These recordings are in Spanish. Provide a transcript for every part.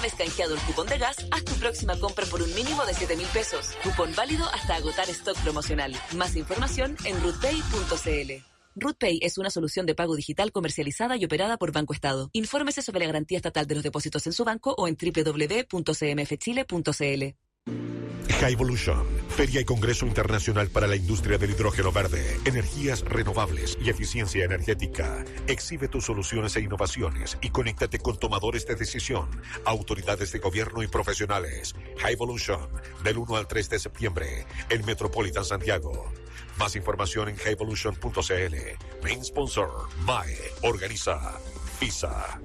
vez canjeado el cupón de gas, haz tu próxima compra por un mínimo de 7.000 pesos. Cupón válido hasta agotar stock promocional. Más información en rutpay.cl. RutPay es una solución de pago digital comercializada y operada por Banco Estado. Infórmese sobre la garantía estatal de los depósitos en su banco o en www.cmfchile.cl. Hyvolution, Feria y Congreso Internacional para la Industria del Hidrógeno Verde, Energías Renovables y Eficiencia Energética. Exhibe tus soluciones e innovaciones y conéctate con tomadores de decisión, autoridades de gobierno y profesionales. Hyvolution, del 1 al 3 de septiembre, en Metropolitan Santiago. Más información en hyvolution.cl. Main sponsor, MAE. Organiza FISA.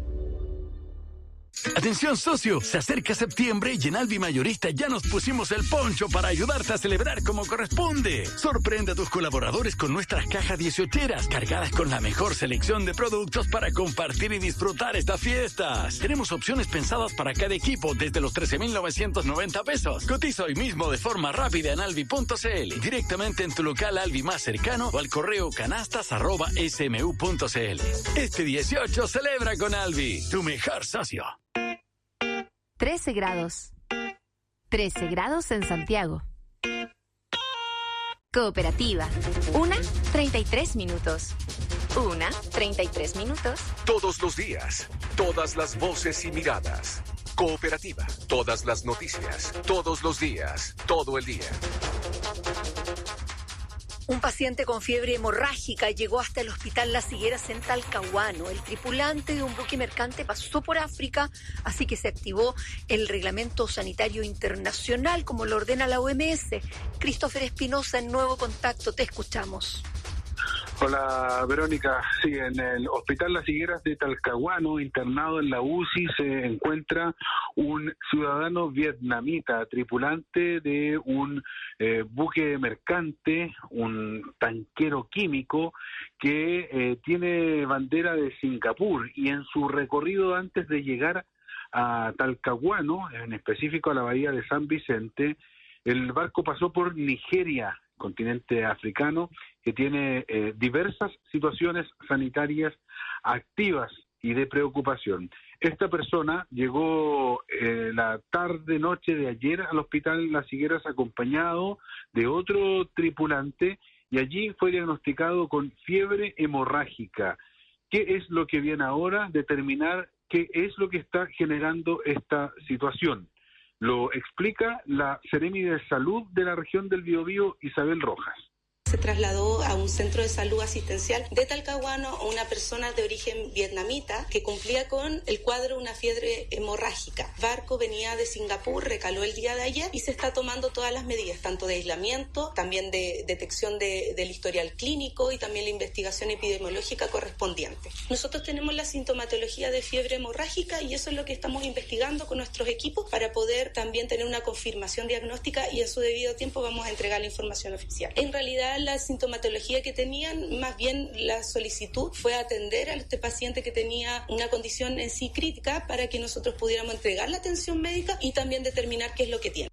Atención socio, se acerca septiembre y en Alvi Mayorista ya nos pusimos el poncho para ayudarte a celebrar como corresponde. Sorprende a tus colaboradores con nuestras cajas 18eras cargadas con la mejor selección de productos para compartir y disfrutar estas fiestas. Tenemos opciones pensadas para cada equipo desde los 13.990 pesos. Cotiza hoy mismo de forma rápida en alvi.cl, directamente en tu local Alvi más cercano o al correo canastas@smu.cl. Este 18 celebra con Alvi, tu mejor socio. 13 grados. 13 grados en Santiago. Cooperativa. 1:33 minutos. 1:33 minutos. Todos los días, todas las voces y miradas. Cooperativa, todas las noticias, todos los días, todo el día. Un paciente con fiebre hemorrágica llegó hasta el hospital Las Higueras en Talcahuano. El tripulante de un buque mercante pasó por África, así que se activó el Reglamento Sanitario Internacional, como lo ordena la OMS. Christopher Espinosa, en Nuevo Contacto, te escuchamos. Hola, Verónica. Sí, en el Hospital Las Higueras de Talcahuano, internado en la UCI, se encuentra un ciudadano vietnamita, tripulante de un buque mercante, un tanquero químico que tiene bandera de Singapur, y en su recorrido antes de llegar a Talcahuano, en específico a la bahía de San Vicente, el barco pasó por Nigeria, continente africano, que tiene diversas situaciones sanitarias activas y de preocupación. Esta persona llegó la tarde-noche de ayer al hospital Las Higueras acompañado de otro tripulante, y allí fue diagnosticado con fiebre hemorrágica. ¿Qué es lo que viene ahora? Determinar qué es lo que está generando esta situación. Lo explica la Seremi de Salud de la región del Biobío, Isabel Rojas. Se trasladó a un centro de salud asistencial de Talcahuano a una persona de origen vietnamita que cumplía con el cuadro de una fiebre hemorrágica. El barco venía de Singapur, recaló el día de ayer y se está tomando todas las medidas, tanto de aislamiento, también de detección del historial clínico y también la investigación epidemiológica correspondiente. Nosotros tenemos la sintomatología de fiebre hemorrágica y eso es lo que estamos investigando con nuestros equipos para poder también tener una confirmación diagnóstica, y en su debido tiempo vamos a entregar la información oficial. En realidad, la sintomatología que tenían, más bien la solicitud fue atender a este paciente que tenía una condición en sí crítica para que nosotros pudiéramos entregar la atención médica y también determinar qué es lo que tiene.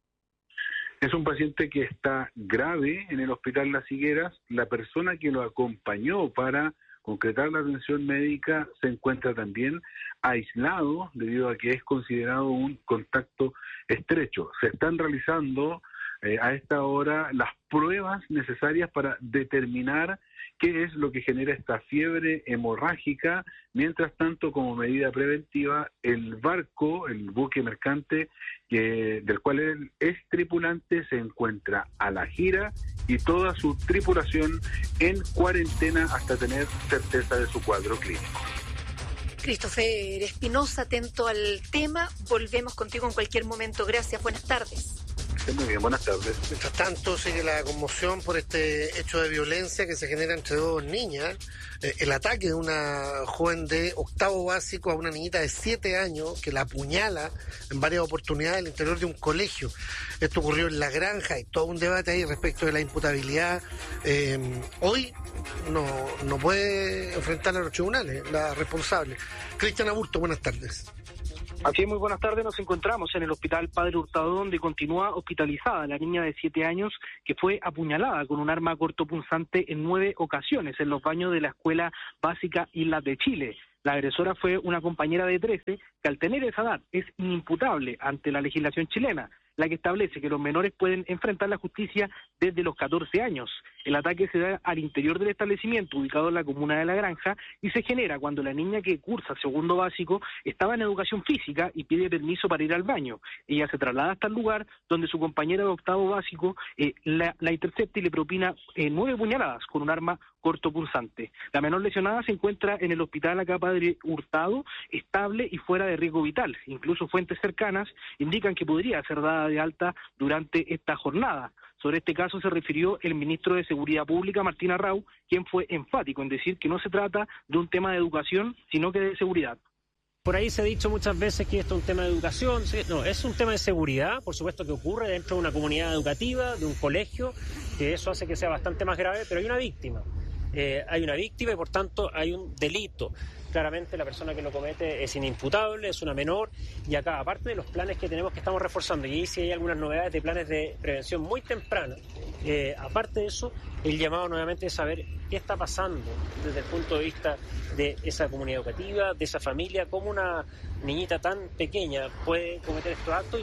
Es un paciente que está grave en el hospital Las Higueras. La persona que lo acompañó para concretar la atención médica se encuentra también aislado debido a que es considerado un contacto estrecho. Se están realizando a esta hora las pruebas necesarias para determinar qué es lo que genera esta fiebre hemorrágica. Mientras tanto, como medida preventiva, el barco, el buque mercante del cual él es tripulante, se encuentra a la gira y toda su tripulación en cuarentena hasta tener certeza de su cuadro clínico. Christopher Espinosa, atento al tema. Volvemos contigo en cualquier momento. Gracias, buenas tardes. Muy bien, buenas tardes. Mientras tanto, sigue la conmoción por este hecho de violencia que se genera entre dos niñas. El ataque de una joven de octavo básico a una niñita de 7 años que la apuñala en varias oportunidades al interior de un colegio. Esto ocurrió en La Granja. Hay todo un debate ahí respecto de la imputabilidad. Hoy no puede enfrentar a los tribunales la responsable. Cristian Aburto, buenas tardes. Así es, muy buenas tardes. Nos encontramos en el Hospital Padre Hurtado, donde continúa hospitalizada la niña de 7 años que fue apuñalada con un arma cortopunzante en 9 ocasiones en los baños de la Escuela Básica Islas de Chile. La agresora fue una compañera de 13 que al tener esa edad es inimputable ante la legislación chilena, la que establece que los menores pueden enfrentar la justicia desde los 14 años. El ataque se da al interior del establecimiento, ubicado en la comuna de La Granja, y se genera cuando la niña que cursa segundo básico estaba en educación física y pide permiso para ir al baño. Ella se traslada hasta el lugar donde su compañera de octavo básico la intercepta y le propina 9 puñaladas con un arma cortopunzante. La menor lesionada se encuentra en el hospital acá Padre Hurtado, estable y fuera de riesgo vital. Incluso fuentes cercanas indican que podría ser dada de alta durante esta jornada. Sobre este caso se refirió el ministro de Seguridad Pública, Martín Arrau, quien fue enfático en decir que no se trata de un tema de educación, sino que de seguridad. Por ahí se ha dicho muchas veces que esto es un tema de educación. No, es un tema de seguridad, por supuesto que ocurre dentro de una comunidad educativa, de un colegio, que eso hace que sea bastante más grave, pero hay una víctima. Y por tanto hay un delito. Claramente la persona que lo comete es inimputable, es una menor, y acá, aparte de los planes que tenemos que estamos reforzando, y ahí sí hay algunas novedades de planes de prevención muy temprana, aparte de eso, el llamado nuevamente es saber qué está pasando desde el punto de vista de esa comunidad educativa, de esa familia, cómo una niñita tan pequeña puede cometer estos actos.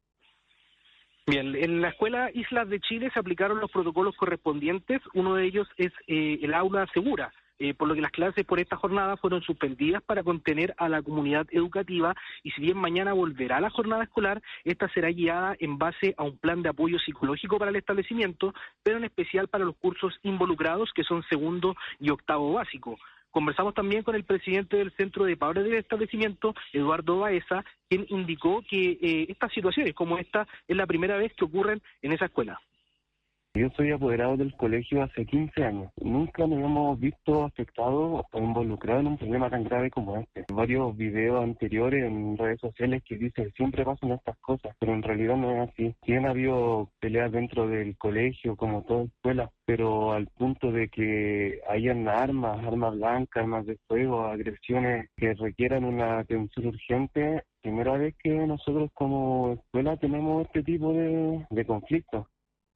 Bien, en la Escuela Islas de Chile se aplicaron los protocolos correspondientes. Uno de ellos es el aula segura, por lo que las clases por esta jornada fueron suspendidas para contener a la comunidad educativa, y si bien mañana volverá la jornada escolar, esta será guiada en base a un plan de apoyo psicológico para el establecimiento, pero en especial para los cursos involucrados, que son segundo y octavo básico. Conversamos también con el presidente del Centro de Padres del establecimiento, Eduardo Baeza, quien indicó que estas situaciones como esta es la primera vez que ocurren en esa escuela. Yo soy apoderado del colegio hace 15 años. Nunca nos hemos visto afectados o involucrados en un problema tan grave como este. Varios videos anteriores en redes sociales que dicen que siempre pasan estas cosas, pero en realidad no es así. Sí han habido peleas dentro del colegio, como toda escuela, pero al punto de que hayan armas blancas, armas de fuego, agresiones que requieran una atención urgente, primera vez que nosotros como escuela tenemos este tipo de conflictos.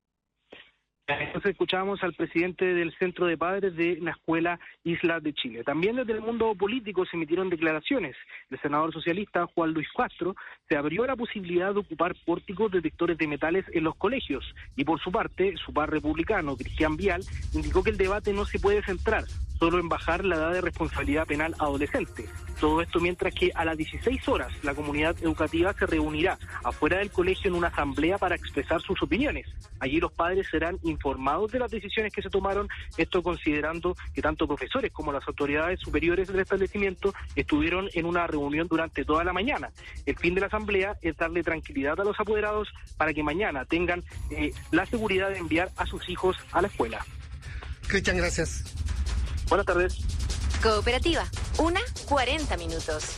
Entonces escuchábamos al presidente del Centro de Padres de la Escuela Islas de Chile. También desde el mundo político se emitieron declaraciones. El senador socialista Juan Luis Castro se abrió la posibilidad de ocupar pórticos detectores de metales en los colegios, y por su parte, su par republicano, Cristian Vial, indicó que el debate no se puede centrar solo en bajar la edad de responsabilidad penal adolescente. Todo esto mientras que a las 16 horas la comunidad educativa se reunirá afuera del colegio en una asamblea para expresar sus opiniones. Allí los padres serán informados de las decisiones que se tomaron, esto considerando que tanto profesores como las autoridades superiores del establecimiento estuvieron en una reunión durante toda la mañana. El fin de la asamblea es darle tranquilidad a los apoderados para que mañana tengan la seguridad de enviar a sus hijos a la escuela. Cristian, gracias. Buenas tardes. Cooperativa, 1:40 minutos.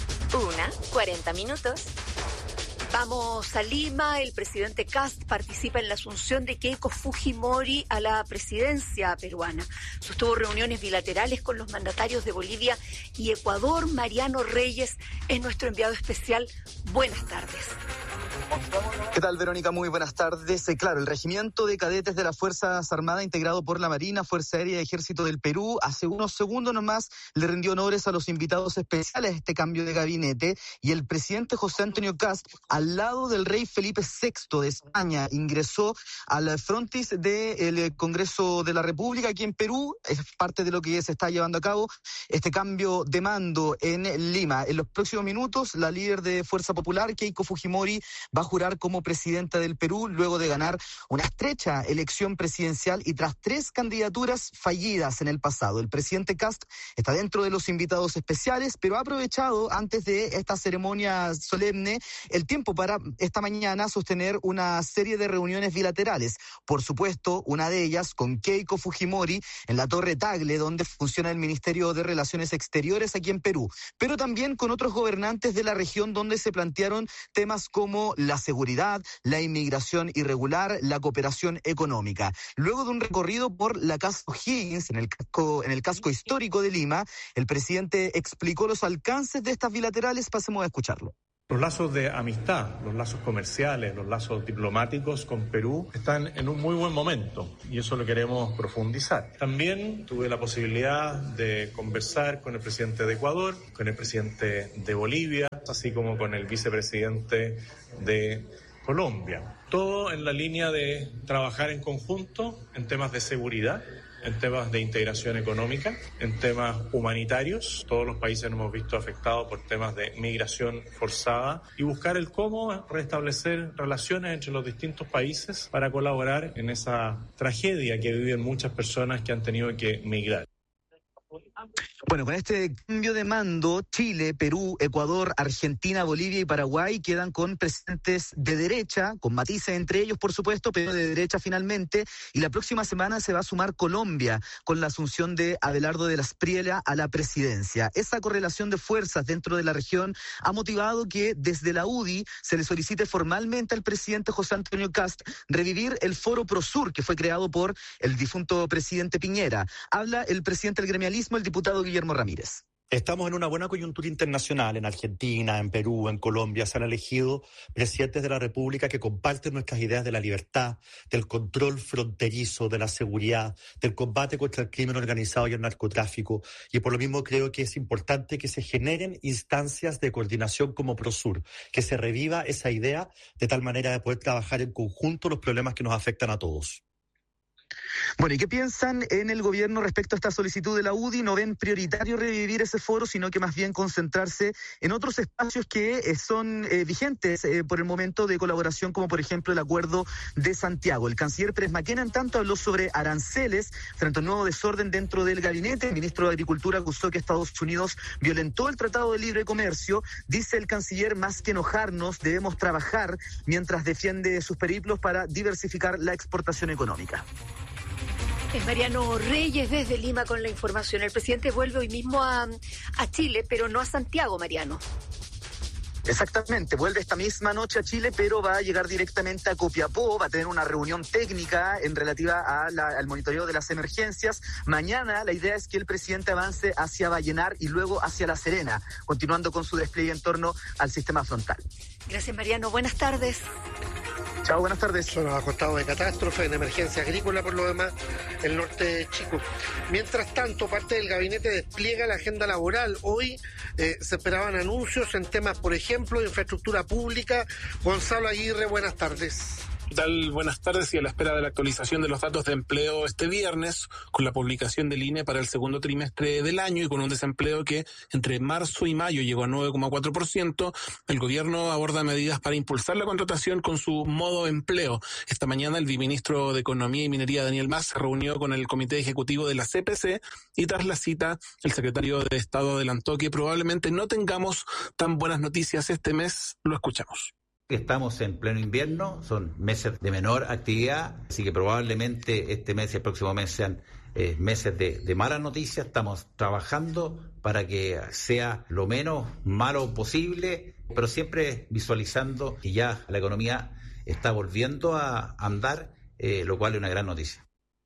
1:40 minutos. Vamos a Lima. El presidente Kast participa en la asunción de Keiko Fujimori a la presidencia peruana. Sostuvo reuniones bilaterales con los mandatarios de Bolivia y Ecuador. Mariano Reyes es nuestro enviado especial. Buenas tardes. ¿Qué tal, Verónica? Muy buenas tardes. Claro, el regimiento de cadetes de las Fuerzas Armadas, integrado por la Marina, Fuerza Aérea y Ejército del Perú, hace unos segundos nomás le rindió honores a los invitados especiales a este cambio de gabinete, y el presidente José Antonio Kast, al lado del rey Felipe VI de España, ingresó al frontis del Congreso de la República aquí en Perú. Es parte de lo que se está llevando a cabo, este cambio de mando en Lima. En los próximos minutos, la líder de Fuerza Popular, Keiko Fujimori, va a jurar como presidenta del Perú luego de ganar una estrecha elección presidencial y tras 3 candidaturas fallidas en el pasado. El presidente Kast está dentro de los invitados especiales, pero ha aprovechado antes de esta ceremonia solemne el tiempo para esta mañana sostener una serie de reuniones bilaterales. Por supuesto, una de ellas con Keiko Fujimori en la Torre Tagle, donde funciona el Ministerio de Relaciones Exteriores aquí en Perú, pero también con otros gobernantes de la región, donde se plantearon temas como la seguridad, la inmigración irregular, la cooperación económica. Luego de un recorrido por la Casa O'Higgins, en el casco histórico de Lima, el presidente explicó los alcances de estas bilaterales. Pasemos a escucharlo. Los lazos de amistad, los lazos comerciales, los lazos diplomáticos con Perú están en un muy buen momento y eso lo queremos profundizar. También tuve la posibilidad de conversar con el presidente de Ecuador, con el presidente de Bolivia, así como con el vicepresidente de Colombia. Todo en la línea de trabajar en conjunto en temas de seguridad, en temas de integración económica, en temas humanitarios. Todos los países nos hemos visto afectados por temas de migración forzada y buscar el cómo restablecer relaciones entre los distintos países para colaborar en esa tragedia que viven muchas personas que han tenido que migrar. Bueno, con este cambio de mando, Chile, Perú, Ecuador, Argentina, Bolivia y Paraguay quedan con presidentes de derecha, con matices entre ellos, por supuesto, pero de derecha finalmente. Y la próxima semana se va a sumar Colombia con la asunción de Abelardo de la Espriella a la presidencia. Esa correlación de fuerzas dentro de la región ha motivado que desde la UDI se le solicite formalmente al presidente José Antonio Kast revivir el Foro Prosur que fue creado por el difunto presidente Piñera. Habla el presidente del gremialismo, el diputado Guillermo Ramírez. Estamos en una buena coyuntura internacional. En Argentina, en Perú, en Colombia se han elegido presidentes de la República que comparten nuestras ideas de la libertad, del control fronterizo, de la seguridad, del combate contra el crimen organizado y el narcotráfico. Y por lo mismo creo que es importante que se generen instancias de coordinación como Prosur, que se reviva esa idea de tal manera de poder trabajar en conjunto los problemas que nos afectan a todos. Bueno, ¿y qué piensan en el gobierno respecto a esta solicitud de la UDI? No ven prioritario revivir ese foro, sino que más bien concentrarse en otros espacios que son vigentes por el momento de colaboración, como por ejemplo el Acuerdo de Santiago. El canciller Pérez Maquena, en tanto, habló sobre aranceles frente a un nuevo desorden dentro del gabinete. El ministro de Agricultura acusó que Estados Unidos violentó el Tratado de Libre Comercio. Dice el canciller, más que enojarnos, debemos trabajar mientras defiende sus periplos para diversificar la exportación económica. Es Mariano Reyes desde Lima con la información. El presidente vuelve hoy mismo a Chile, pero no a Santiago, Mariano. Exactamente, vuelve esta misma noche a Chile, pero va a llegar directamente a Copiapó, va a tener una reunión técnica en relativa al monitoreo de las emergencias. Mañana la idea es que el presidente avance hacia Vallenar y luego hacia La Serena, continuando con su despliegue en torno al sistema frontal. Gracias, Mariano. Buenas tardes. Chao, buenas tardes. Son los acostados de catástrofe en emergencia agrícola, por lo demás, el norte chico. Mientras tanto, parte del gabinete despliega la agenda laboral. Hoy se esperaban anuncios en temas, por ejemplo, de infraestructura pública. Gonzalo Aguirre, buenas tardes. ¿Qué tal? Buenas tardes, y a la espera de la actualización de los datos de empleo este viernes, con la publicación del INE para el segundo trimestre del año y con un desempleo que entre marzo y mayo llegó a 9,4%, el gobierno aborda medidas para impulsar la contratación con su modo empleo. Esta mañana el viceministro de Economía y Minería, Daniel Mas, se reunió con el comité ejecutivo de la CPC y tras la cita el secretario de Estado adelantó que probablemente no tengamos tan buenas noticias este mes. Lo escuchamos. Estamos en pleno invierno, son meses de menor actividad, así que probablemente este mes y el próximo mes sean meses de malas noticias. Estamos trabajando para que sea lo menos malo posible, pero siempre visualizando que ya la economía está volviendo a andar, lo cual es una gran noticia.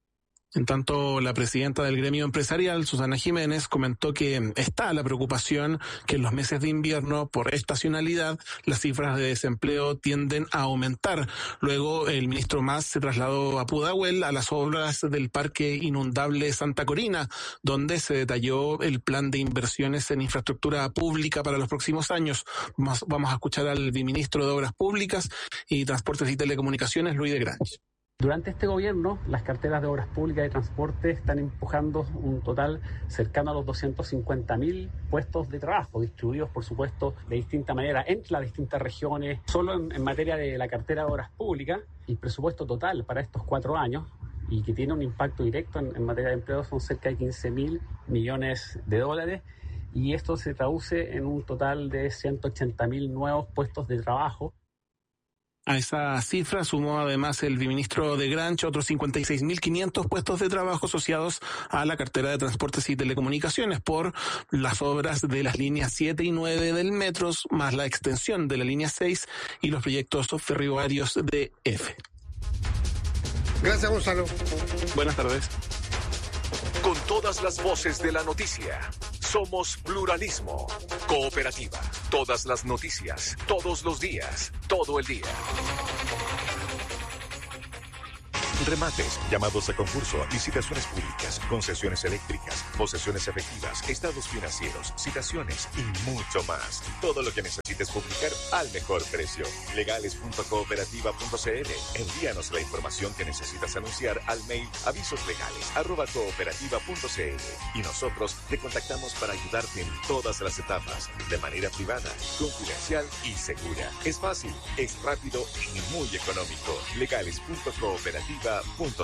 En tanto, la presidenta del gremio empresarial, Susana Jiménez, comentó que está la preocupación que en los meses de invierno, por estacionalidad, las cifras de desempleo tienden a aumentar. Luego, el ministro Mas se trasladó a Pudahuel, a las obras del Parque Inundable Santa Corina, donde se detalló el plan de inversiones en infraestructura pública para los próximos años. Vamos a escuchar al viceministro de Obras Públicas y Transportes y Telecomunicaciones, Luis de Grange. Durante este gobierno, las carteras de obras públicas y transporte están empujando un total cercano a los 250.000 puestos de trabajo, distribuidos, por supuesto, de distinta manera entre las distintas regiones. Solo en materia de la cartera de obras públicas, el presupuesto total para estos 4 años, y que tiene un impacto directo en materia de empleo, son cerca de 15.000 millones de dólares, y esto se traduce en un total de 180.000 nuevos puestos de trabajo. A esa cifra sumó además el viceministro de Grange otros 56.500 puestos de trabajo asociados a la cartera de Transportes y Telecomunicaciones por las obras de las líneas 7 y 9 del metro, más la extensión de la línea 6 y los proyectos ferroviarios de EFE. Gracias, Gonzalo. Buenas tardes. Con todas las voces de la noticia, Somos pluralismo. Cooperativa. Todas las noticias, todos los días, todo el día. Remates, llamados a concurso, licitaciones públicas, concesiones eléctricas, posesiones efectivas, estados financieros, citaciones y mucho más. Todo lo que necesites publicar al mejor precio. Legales.cooperativa.cl. Envíanos la información que necesitas anunciar al mail avisoslegales@cooperativa.cl y nosotros te contactamos para ayudarte en todas las etapas, de manera privada, confidencial y segura. Es fácil, es rápido y muy económico. Legales.cooperativa.cl.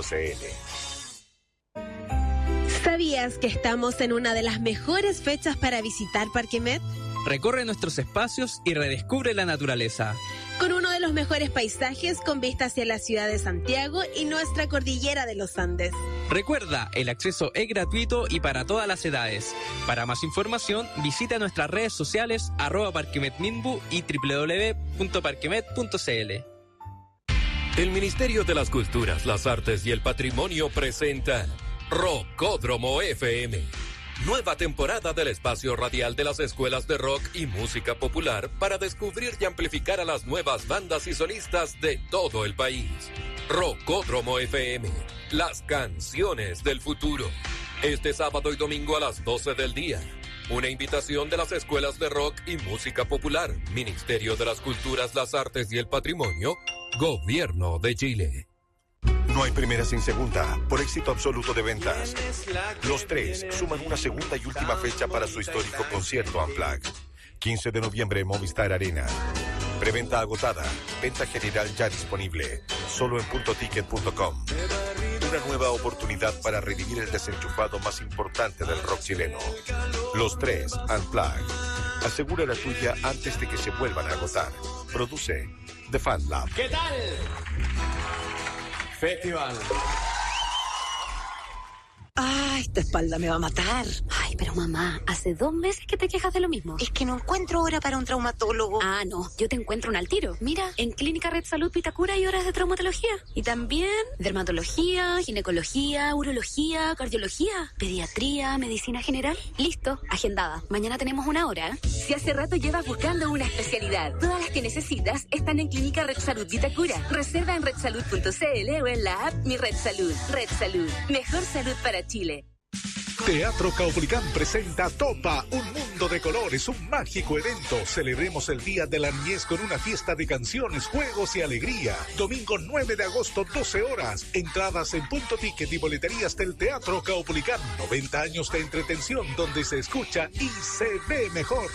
¿Sabías que estamos en una de las mejores fechas para visitar Parque Met? Recorre nuestros espacios y redescubre la naturaleza. Con uno de los mejores paisajes con vista hacia la ciudad de Santiago y nuestra cordillera de los Andes. Recuerda, el acceso es gratuito y para todas las edades. Para más información, visita nuestras redes sociales @parquemetminbu y www.parquemet.cl. El Ministerio de las Culturas, las Artes y el Patrimonio presenta Rockódromo FM. Nueva temporada del espacio radial de las escuelas de rock y música popular para descubrir y amplificar a las nuevas bandas y solistas de todo el país. Rockódromo FM, las canciones del futuro. Este sábado y domingo a las 12 del día. Una invitación de las escuelas de rock y música popular, Ministerio de las Culturas, las Artes y el Patrimonio, Gobierno de Chile. No hay primera sin segunda, por éxito absoluto de ventas. Los Tres suman una segunda y última fecha para su histórico concierto Unplugged. 15 de noviembre en Movistar Arena. Preventa agotada, venta general ya disponible, solo en puntoticket.com. Una nueva oportunidad para revivir el desenchufado más importante del rock chileno. Los Tres Unplugged. Asegura la tuya antes de que se vuelvan a agotar. Produce The Fan Lab. ¿Qué tal? Festival. Ay, esta espalda me va a matar. Ay, pero mamá, hace 2 meses que te quejas de lo mismo. Es que no encuentro hora para un traumatólogo. Ah, no, yo te encuentro un al tiro. Mira, en Clínica Red Salud Vitacura hay horas de traumatología. Y también dermatología, ginecología, urología, cardiología, pediatría, medicina general. Listo, agendada. Mañana tenemos una hora. Si hace rato llevas buscando una especialidad, todas las que necesitas están en Clínica Red Salud Vitacura. Reserva en redsalud.cl o en la app Mi Red Salud. Red Salud, mejor salud para Chile. Teatro Caupolicán presenta Topa, un mundo de colores, un mágico evento. Celebremos el Día de la Niñez con una fiesta de canciones, juegos y alegría. Domingo 9 de agosto, 12 horas. Entradas en Punto Ticket y boleterías del Teatro Caupolicán. 90 años de entretención donde se escucha y se ve mejor.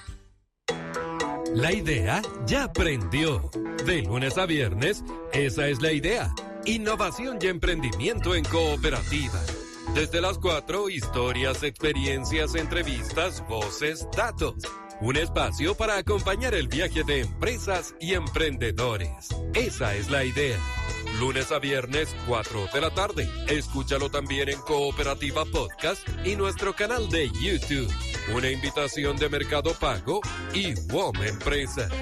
La idea ya prendió. De lunes a viernes, esa es la idea. Innovación y emprendimiento en cooperativa. Desde las 4, historias, experiencias, entrevistas, voces, datos. Un espacio para acompañar el viaje de empresas y emprendedores. Esa es la idea. Lunes a viernes, 4 de la tarde. Escúchalo también en Cooperativa Podcast y nuestro canal de YouTube. Una invitación de Mercado Pago y WOM Empresas.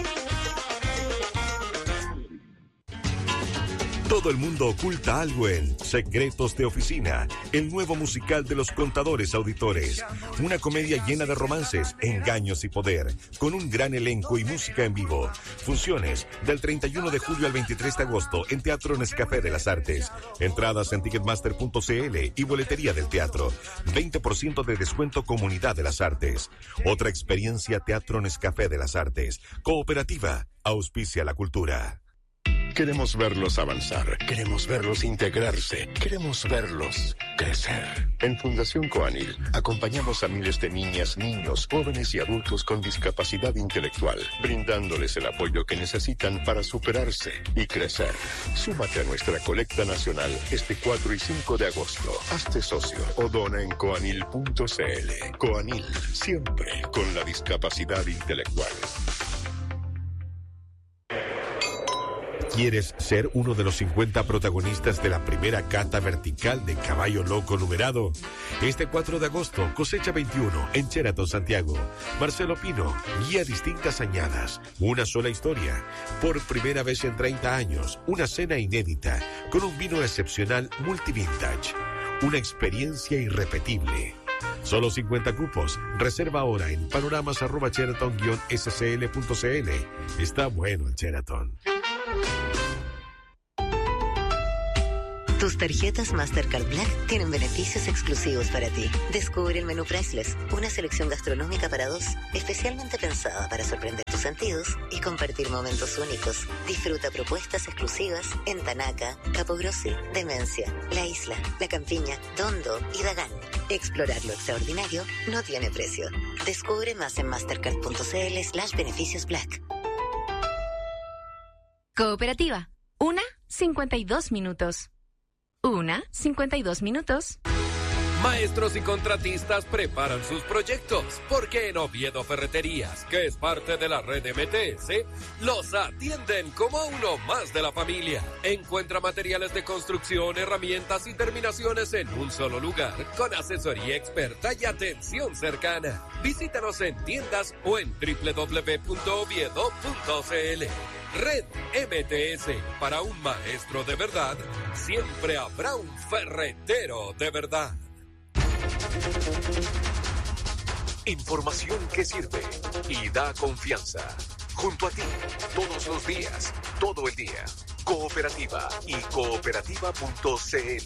Todo el mundo oculta algo en Secretos de Oficina, el nuevo musical de los contadores auditores. Una comedia llena de romances, engaños y poder, con un gran elenco y música en vivo. Funciones del 31 de julio al 23 de agosto en Teatro Nescafé de las Artes. Entradas en ticketmaster.cl y boletería del teatro. 20% de descuento Comunidad de las Artes. Otra experiencia Teatro Nescafé de las Artes. Cooperativa, auspicia la cultura. Queremos verlos avanzar, queremos verlos integrarse, queremos verlos crecer. En Fundación Coanil acompañamos a miles de niñas, niños, jóvenes y adultos con discapacidad intelectual, brindándoles el apoyo que necesitan para superarse y crecer. Súmate a nuestra colecta nacional este 4 y 5 de agosto. Hazte socio o dona en coanil.cl. Coanil, siempre con la discapacidad intelectual. ¿Quieres ser uno de los 50 protagonistas de la primera cata vertical de caballo loco numerado? Este 4 de agosto, cosecha 21, en Sheraton, Santiago. Marcelo Pino, guía distintas añadas, una sola historia. Por primera vez en 30 años, una cena inédita, con un vino excepcional multivintage. Una experiencia irrepetible. Solo 50 cupos. Reserva ahora en panoramas@sheraton-scl.cl. Está bueno el Sheraton. Tus tarjetas Mastercard Black tienen beneficios exclusivos para ti. Descubre el menú Priceless, una selección gastronómica para dos, especialmente pensada para sorprender tus sentidos y compartir momentos únicos. Disfruta propuestas exclusivas en Tanaca, Capogrossi, Demencia, La Isla, La Campiña, Dondo y Dagán. Explorar lo extraordinario no tiene precio. Descubre más en mastercard.cl/beneficios Black. Cooperativa. 1:52 minutos. 1:52 minutos. Maestros y contratistas preparan sus proyectos, porque en Oviedo Ferreterías, que es parte de la red MTS, los atienden como a uno más de la familia. Encuentra materiales de construcción, herramientas y terminaciones en un solo lugar, con asesoría experta y atención cercana. Visítanos en tiendas o en www.oviedo.cl. Red MTS, para un maestro de verdad, siempre habrá un ferretero de verdad. Información que sirve y da confianza. Junto a ti, todos los días, todo el día. Cooperativa y cooperativa.cl.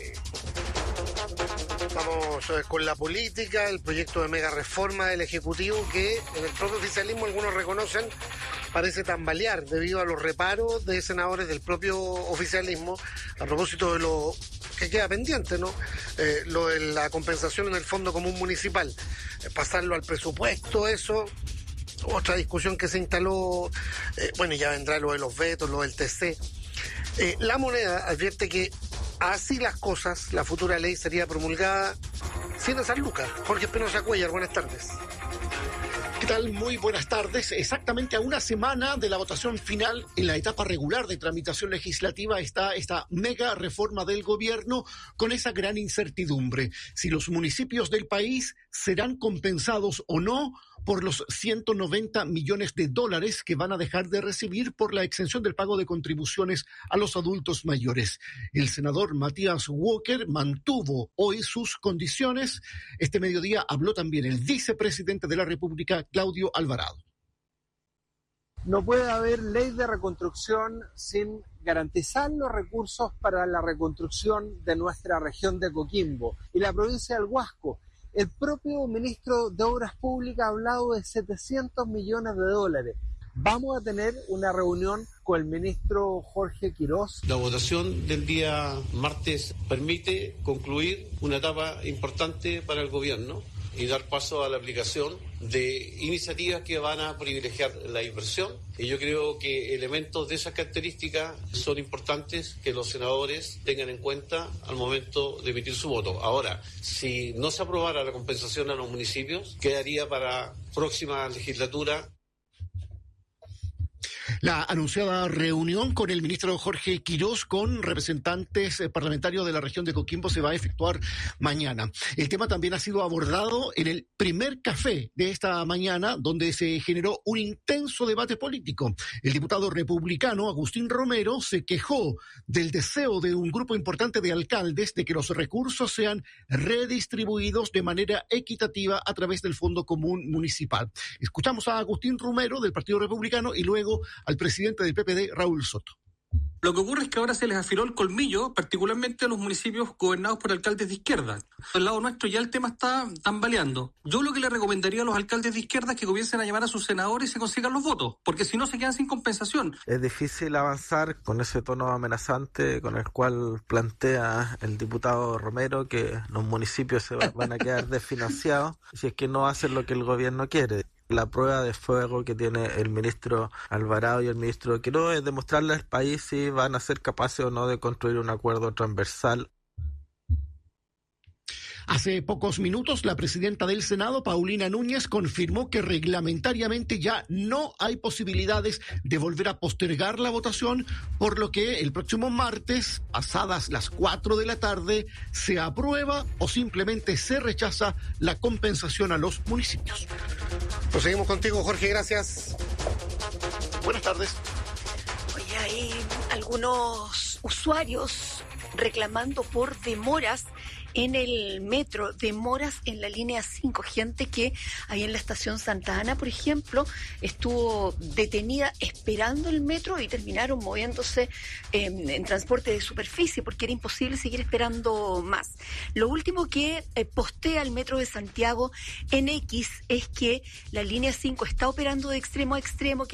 Vamos con la política, el proyecto de mega reforma del Ejecutivo que en el propio oficialismo algunos reconocen parece tambalear debido a los reparos de senadores del propio oficialismo a propósito de lo que queda pendiente, ¿no? Lo de la compensación en el Fondo Común Municipal, pasarlo al presupuesto, eso, otra discusión que se instaló, bueno, ya vendrá lo de los vetos, lo del TC. La Moneda advierte que así las cosas, la futura ley sería promulgada sin esas lucas. Jorge Espinosa Cuellar, buenas tardes. ¿Qué tal? Muy buenas tardes. Exactamente a una semana de la votación final en la etapa regular de tramitación legislativa está esta mega reforma del gobierno con esa gran incertidumbre. Si los municipios del país serán compensados o no por los $190 millones que van a dejar de recibir por la exención del pago de contribuciones a los adultos mayores. El senador Matías Walker mantuvo hoy sus condiciones. Este mediodía habló también el vicepresidente de la República, Claudio Alvarado. No puede haber ley de reconstrucción sin garantizar los recursos para la reconstrucción de nuestra región de Coquimbo y la provincia del Huasco. El propio ministro de Obras Públicas ha hablado de $700 millones. Vamos a tener una reunión con el ministro Jorge Quirós. La votación del día martes permite concluir una etapa importante para el gobierno y dar paso a la aplicación de iniciativas que van a privilegiar la inversión. Y yo creo que elementos de esas características son importantes que los senadores tengan en cuenta al momento de emitir su voto. Ahora, si no se aprobara la compensación a los municipios, quedaría para próxima legislatura. La anunciada reunión con el ministro Jorge Quirós con representantes parlamentarios de la región de Coquimbo se va a efectuar mañana. El tema también ha sido abordado en el primer café de esta mañana, donde se generó un intenso debate político. El diputado republicano Agustín Romero se quejó del deseo de un grupo importante de alcaldes de que los recursos sean redistribuidos de manera equitativa a través del Fondo Común Municipal. Escuchamos a Agustín Romero del Partido Republicano y luego al presidente del PPD, Raúl Soto. Lo que ocurre es que ahora se les afiló el colmillo, particularmente a los municipios gobernados por alcaldes de izquierda. Del lado nuestro ya el tema está tambaleando. Yo lo que le recomendaría a los alcaldes de izquierda es que comiencen a llamar a sus senadores y se consigan los votos, porque si no se quedan sin compensación. Es difícil avanzar con ese tono amenazante con el cual plantea el diputado Romero que los municipios se van a quedar desfinanciados si es que no hacen lo que el gobierno quiere. La prueba de fuego que tiene el ministro Alvarado y el ministro Quirós es demostrarle al país si van a ser capaces o no de construir un acuerdo transversal. Hace pocos minutos, la presidenta del Senado, Paulina Núñez, confirmó que reglamentariamente ya no hay posibilidades de volver a postergar la votación, por lo que el próximo martes, pasadas las 4 de la tarde, se aprueba o simplemente se rechaza la compensación a los municipios. Pues seguimos contigo, Jorge, gracias. Buenas tardes. Oye, hay algunos usuarios reclamando por demoras en el metro, demoras en la línea 5, gente que ahí en la estación Santa Ana, por ejemplo, estuvo detenida esperando el metro y terminaron moviéndose en transporte de superficie porque era imposible seguir esperando más. Lo último que postea el Metro de Santiago en X es que la línea 5 está operando de extremo a extremo, que